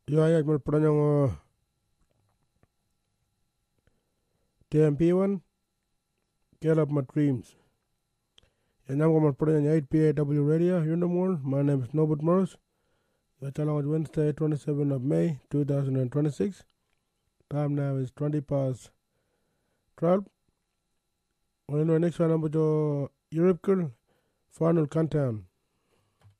Yo mo pranyo TMP1 Get Up My Dreams. And I'm going to put in 8 PAW Radio here in the morning. My name is Norbert Morris. Your channel is Wednesday, 27th of May, 2026. Time now is 20 past 12. Well, next one, I'm going to Europe, final countdown.